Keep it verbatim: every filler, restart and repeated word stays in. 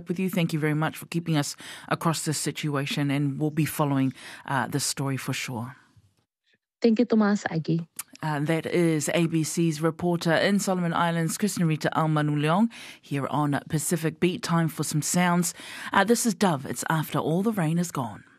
up with you. Thank you very much for keeping us across this situation, and we'll be following uh, this story for sure. Thank you, Tomas Agi. Uh, that is A B C's reporter in Solomon Islands, Krishnarita Almanuleong, here on Pacific Beat. Time for some sounds. Uh, this is Dove. It's After All the Rain Is Gone.